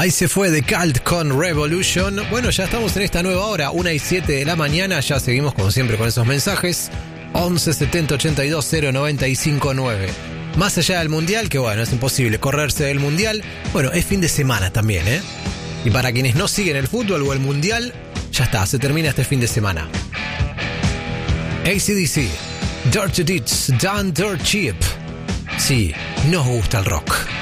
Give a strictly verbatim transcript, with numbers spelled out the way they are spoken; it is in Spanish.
Ahí se fue The Cult con Revolution. Bueno, ya estamos en esta nueva hora, una y siete de la mañana. Ya seguimos como siempre con esos mensajes. once setenta ochenta y dos cero noventa y cinco nueve. Más allá del mundial, que bueno, es imposible correrse del mundial. Bueno, es fin de semana también, ¿eh? Y para quienes no siguen el fútbol o el mundial, ya está, se termina este fin de semana. A C D C, Dirty Deeds, Done Dirt Cheap. Sí, nos gusta el rock.